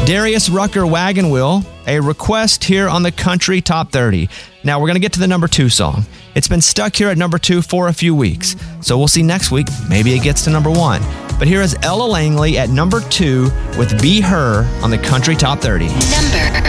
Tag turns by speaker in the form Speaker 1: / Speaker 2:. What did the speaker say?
Speaker 1: Darius Rucker Wagon Wheel, a request here on the Country Top 30. Now, we're going to get to the number 2 song. It's been stuck here at number 2 for a few weeks. So we'll see next week. Maybe it gets to number 1. But here is Ella Langley at number 2 with Be Her on the Country Top 30.
Speaker 2: Number